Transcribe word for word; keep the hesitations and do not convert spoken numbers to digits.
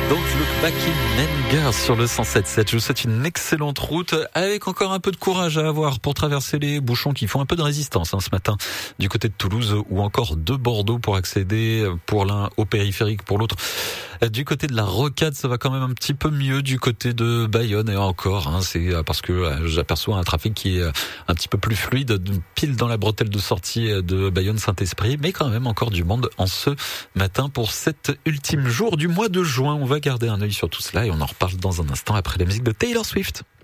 Donc Look Back in Anger sur le cent sept sept. Je vous souhaite une excellente route avec encore un peu de courage à avoir pour traverser les bouchons qui font un peu de résistance hein, ce matin du côté de Toulouse ou encore de Bordeaux pour accéder pour l'un au périphérique, pour l'autre du côté de la Rocade. Ça va quand même un petit peu mieux du côté de Bayonne et encore hein, c'est parce que j'aperçois un trafic qui est un petit peu plus fluide pile dans la bretelle de sortie de Bayonne-Saint-Esprit, mais quand même encore du monde en ce matin pour cet ultime jour du mois de juin. On va garder un œil sur tout cela et on en reparle dans un instant après la musique de Taylor Swift.